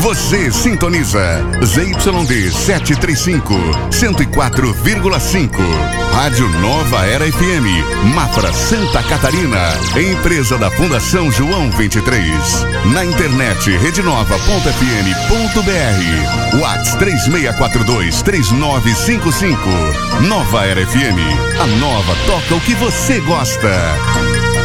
Você sintoniza ZYD 735, 104,5. Rádio Nova Era FM, Mafra, Santa Catarina. Empresa da Fundação João 23. Na internet, redenova.fm.br. WhatsApp 3642-3955. Nova Era FM, a nova toca o que você gosta.